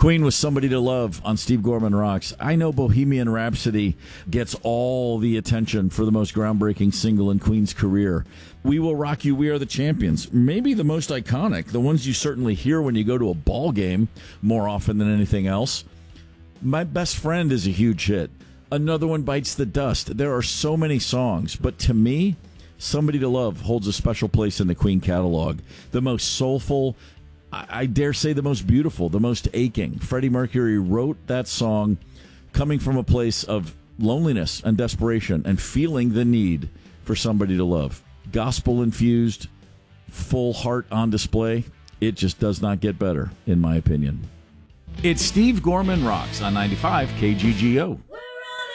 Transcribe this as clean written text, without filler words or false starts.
Queen was Somebody to Love on Steve Gorman Rocks. I know Bohemian Rhapsody gets all the attention for the most groundbreaking single in Queen's career. We Will Rock You, We Are the Champions. Maybe the most iconic, the ones you certainly hear when you go to a ball game more often than anything else. My Best Friend is a huge hit. Another one, Bites the Dust. There are so many songs, but to me, Somebody to Love holds a special place in the Queen catalog. The most soulful, I dare say the most beautiful, the most aching. Freddie Mercury wrote that song coming from a place of loneliness and desperation and feeling the need for somebody to love. Gospel-infused, full heart on display. It just does not get better, in my opinion. It's Steve Gorman Rocks on 95 KGGO.